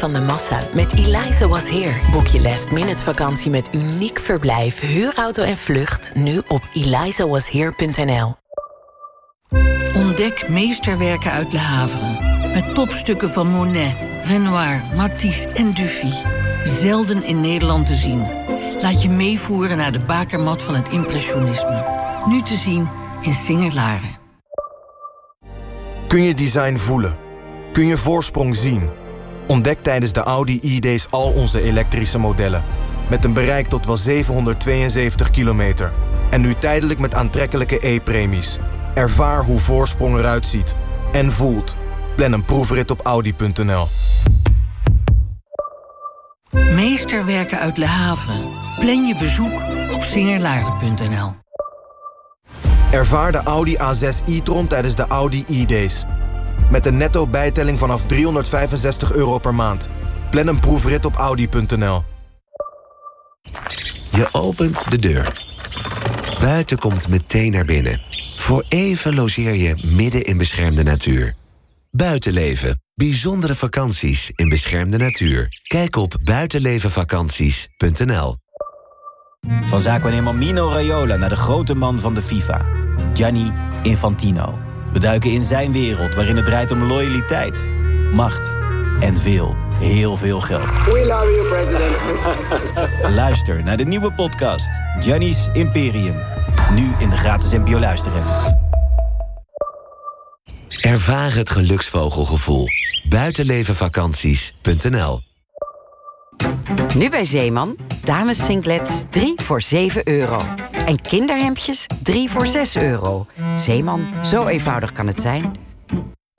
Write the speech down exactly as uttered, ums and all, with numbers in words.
van de massa. Met Eliza Was Here boek je last minute vakantie met uniek verblijf, huurauto en vlucht nu op eliza was here punt n l. Ontdek meesterwerken uit Le Havre. Met topstukken van Monet, Renoir, Matisse en Dufy. Zelden in Nederland te zien. Laat je meevoeren naar de bakermat van het impressionisme. Nu te zien in Singer-Laren. Kun je design voelen? Kun je voorsprong zien? Ontdek tijdens de Audi E-Days al onze elektrische modellen. Met een bereik tot wel zevenhonderdtweeënzeventig kilometer. En nu tijdelijk met aantrekkelijke E-premies. Ervaar hoe voorsprong eruit ziet. En voelt. Plan een proefrit op audi punt n l. Meesterwerken uit Le Havre. Plan je bezoek op singerlaren punt n l. Ervaar de Audi A zes e-tron tijdens de Audi E-Days. Met een netto bijtelling vanaf driehonderdvijfenzestig euro per maand. Plan een proefrit op audi punt n l. Je opent de deur. Buiten komt meteen naar binnen. Voor even logeer je midden in beschermde natuur. Buitenleven. Bijzondere vakanties in beschermde natuur. Kijk op buitenlevenvakanties punt n l. Van zaakwaarnemer Mino Raiola naar de grote man van de FIFA. Gianni Infantino. We duiken in zijn wereld waarin het draait om loyaliteit, macht en veel, heel veel geld. We love you, president. Luister naar de nieuwe podcast Gianni's Imperium. Nu in de gratis N P O Luister-app. Ervaar het geluksvogelgevoel. buitenlevenvakanties punt n l. Nu bij Zeeman, dames singlets drie voor zeven euro. En kinderhemdjes drie voor zes euro. Zeeman, zo eenvoudig kan het zijn.